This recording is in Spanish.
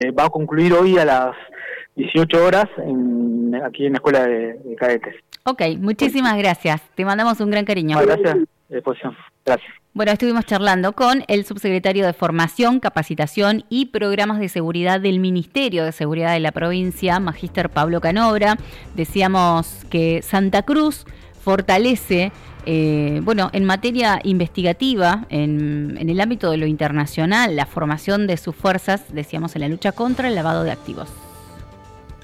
va a concluir hoy a las 18 horas aquí en la Escuela de Cadetes. Ok, muchísimas gracias. Te mandamos un gran cariño. Gracias, disposición. Gracias. Bueno, estuvimos charlando con el subsecretario de Formación, Capacitación y Programas de Seguridad del Ministerio de Seguridad de la provincia, Magíster Pablo Canobra. Decíamos que Santa Cruz fortalece, en materia investigativa, en el ámbito de lo internacional, la formación de sus fuerzas, decíamos, en la lucha contra el lavado de activos.